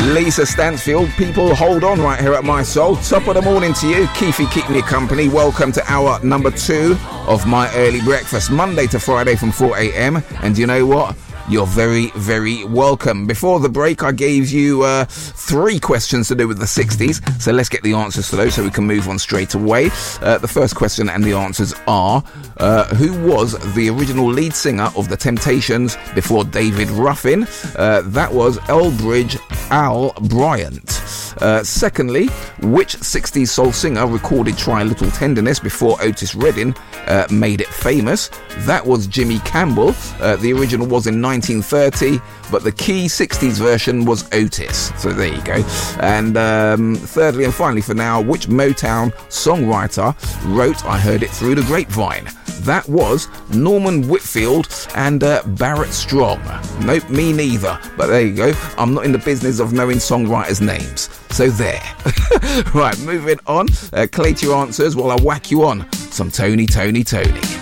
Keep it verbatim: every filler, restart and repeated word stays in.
Lisa Stansfield. People, hold on right here at My Soul. Top of the morning to you. Keefy keeping you company. Welcome to hour number two of My Early Breakfast, Monday to Friday from four a.m. And you know what? You're very, very welcome. Before the break, I gave you uh, three questions to do with the sixties. So let's get the answers to those so we can move on straight away. Uh, the first question and the answers are, uh, who was the original lead singer of The Temptations before David Ruffin? Uh, that was Elbridge Al Bryant. Uh, secondly, which sixties soul singer recorded Try a Little Tenderness before Otis Redding uh, made it famous? That was Jimmy Campbell. Uh, the original was in nineteen thirty, but the key sixties version was Otis. So there you go. And um, thirdly and finally for now, which Motown songwriter wrote I Heard It Through the Grapevine? That was Norman Whitfield and uh, Barrett Strong. Nope, me neither. But there you go. I'm not in the business of knowing songwriters' names. So there. Right, moving on. Uh, collate your answers while I whack you on some Tony, Tony, Tony.